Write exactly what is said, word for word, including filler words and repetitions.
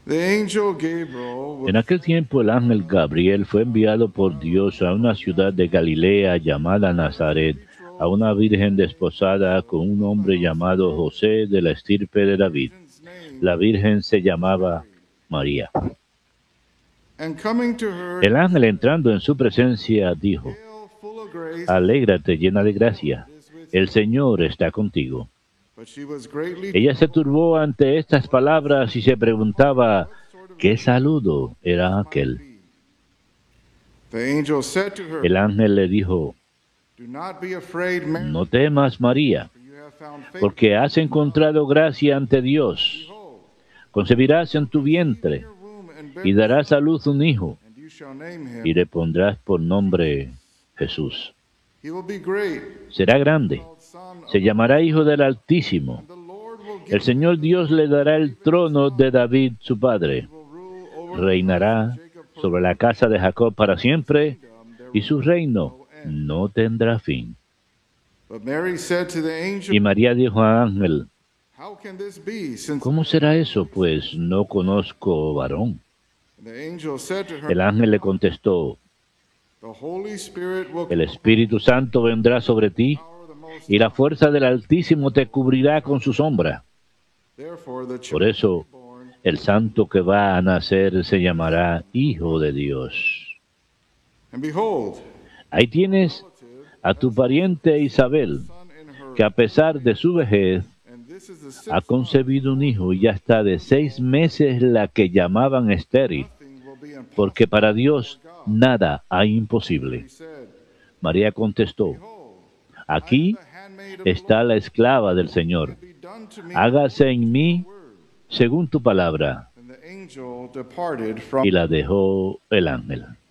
En aquel tiempo el ángel Gabriel fue enviado por Dios a una ciudad de Galilea llamada Nazaret, a una virgen desposada con un hombre llamado José de la estirpe de David. La virgen se llamaba María. El ángel entrando en su presencia dijo: Alégrate, llena de gracia, el Señor está contigo. Ella se turbó ante estas palabras y se preguntaba qué saludo era aquel. El ángel le dijo: No temas, María, porque has encontrado gracia ante Dios. Concebirás en tu vientre y darás a luz un hijo, y le pondrás por nombre Jesús. Será grande, se llamará Hijo del Altísimo. El Señor Dios le dará el trono de David su padre. Reinará sobre la casa de Jacob para siempre, y su reino no tendrá fin. Y María dijo al ángel: ¿Cómo será eso? Pues no conozco varón. El ángel le contestó: El Espíritu Santo vendrá sobre ti, y la fuerza del Altísimo te cubrirá con su sombra. Por eso, el santo que va a nacer se llamará Hijo de Dios. Ahí tienes a tu pariente Isabel, que a pesar de su vejez, ha concebido un hijo y ya está de seis meses la que llamaban estéril, porque para Dios nada hay imposible. María contestó: Aquí está la esclava del Señor. Hágase en mí según tu palabra. Y la dejó el ángel.